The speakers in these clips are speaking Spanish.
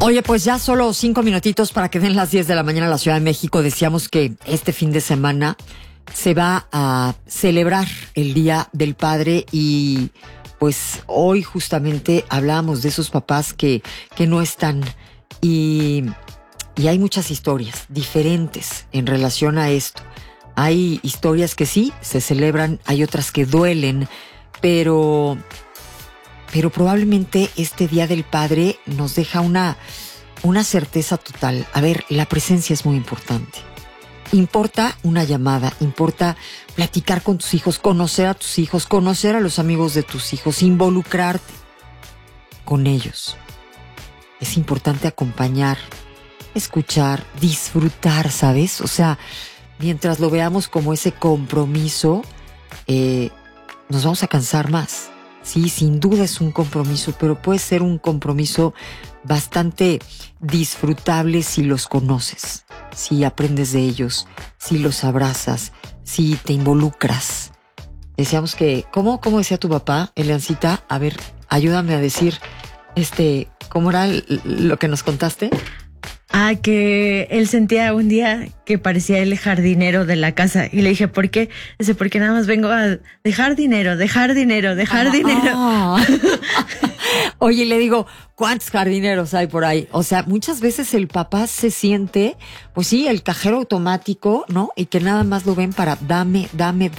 Oye, pues ya solo 5 minutitos para que den las 10 de la mañana en la Ciudad de México. Decíamos que este fin de semana se va a celebrar el Día del Padre y pues hoy justamente hablábamos de esos papás que no están y hay muchas historias diferentes en relación a esto. Hay historias que sí se celebran, hay otras que duelen, pero probablemente este Día del Padre nos deja una certeza total. A ver, la presencia es muy importante. Importa una llamada, importa platicar con tus hijos, conocer a tus hijos, conocer a los amigos de tus hijos, involucrarte con ellos. Es importante acompañar, escuchar, disfrutar, ¿sabes? O sea, mientras lo veamos como ese compromiso, nos vamos a cansar más. Sí, sin duda es un compromiso, pero puede ser un compromiso bastante disfrutable si los conoces, si aprendes de ellos, si los abrazas, si te involucras. Decíamos que, ¿cómo decía tu papá, Eliancita? A ver, ayúdame a decir, ¿cómo era lo que nos contaste? Que él sentía un día que parecía el jardinero de la casa. Y le dije, ¿por qué? Dice, porque nada más vengo a dejar dinero. Oye, le digo, ¿cuántos jardineros hay por ahí? O sea, muchas veces el papá se siente, pues sí, el cajero automático, ¿no? Y que nada más lo ven para dame.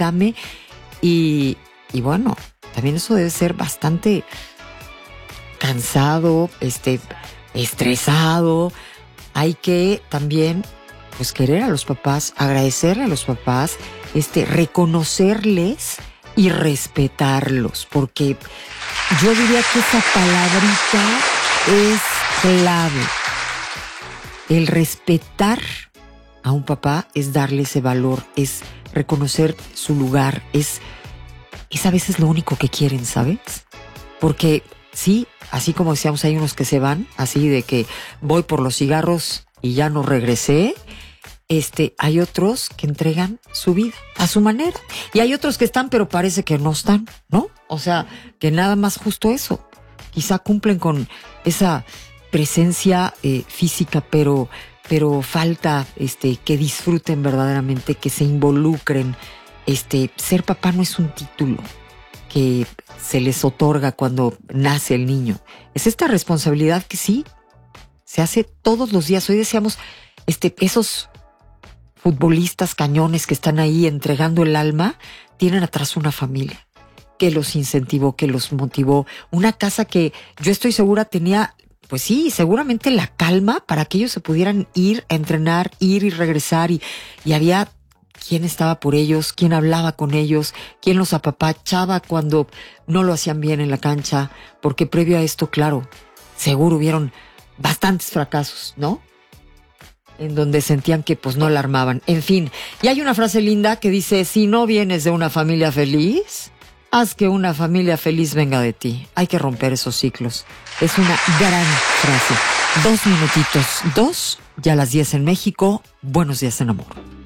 Y bueno, también eso debe ser bastante cansado, estresado. Hay que también, pues, querer a los papás, agradecerle a los papás, reconocerles y respetarlos, porque yo diría que esa palabrita es clave. El respetar a un papá es darle ese valor, es reconocer su lugar, es a veces lo único que quieren, ¿sabes? Porque sí, así como decíamos, hay unos que se van, así de que voy por los cigarros y ya no regresé. Hay otros que entregan su vida a su manera. Y hay otros que están, pero parece que no están, ¿no? O sea, que nada más justo eso. Quizá cumplen con esa presencia física, pero falta que disfruten verdaderamente, que se involucren. Ser papá no es un título que se les otorga cuando nace el niño. Es esta responsabilidad que sí se hace todos los días. Hoy decíamos, esos futbolistas cañones que están ahí entregando el alma, tienen atrás una familia que los incentivó, que los motivó. Una casa que yo estoy segura tenía, pues sí, seguramente la calma para que ellos se pudieran ir a entrenar, ir y regresar. Y había quién estaba por ellos, quién hablaba con ellos, quién los apapachaba cuando no lo hacían bien en la cancha, porque previo a esto, claro, seguro hubieron bastantes fracasos, ¿no? En donde sentían que pues no la armaban. En fin, y hay una frase linda que dice, si no vienes de una familia feliz, haz que una familia feliz venga de ti. Hay que romper esos ciclos. Es una gran frase. 2 minutitos, ya a las 10 en México. Buenos días en amor.